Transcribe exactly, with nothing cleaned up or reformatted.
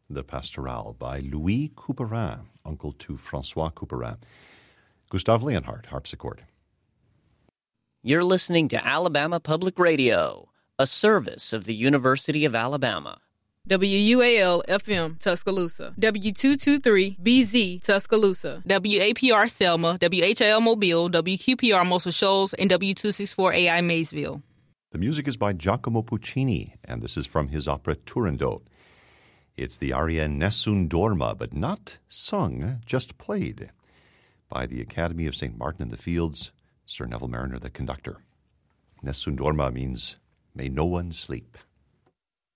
the Pastorale by Louis Couperin, uncle to François Couperin. Gustav Leonhardt, harpsichord. You're listening to Alabama Public Radio, a service of the University of Alabama. W U A L F M, Tuscaloosa. W two twenty-three B Z, Tuscaloosa. W A P R Selma, W H I L Mobile, W Q P R Muscle Shoals, and W two sixty-four A I Maysville. The music is by Giacomo Puccini, and this is from his opera Turandot. It's the aria Nessun Dorma, but not sung, just played, by the Academy of Saint Martin in the Fields, Sir Neville Mariner, the conductor. Nessun Dorma means, may no one sleep.